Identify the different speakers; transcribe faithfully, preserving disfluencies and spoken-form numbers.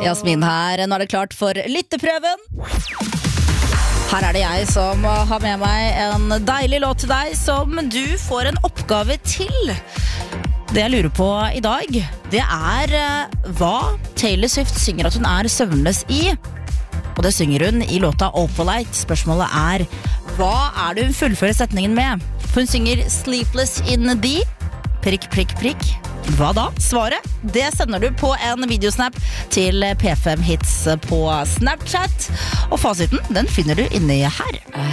Speaker 1: Jasmin her, nå er det klart for lytteprøven. Her er det jeg som har med meg en deilig låt til deg som du får en oppgave til. Det jeg lurer på i dag, det er hva Taylor Swift synger at hun er søvnløs i. Og det synger hun i låta Opalite. Spørsmålet er, hva er det hun fullfører setningen med? For hun synger Sleepless in the prikk, prikk, prikk. Hva da? Svaret, det sender du på en videosnap til P fem Hits på Snapchat. Og fasiten, den finner du inni her.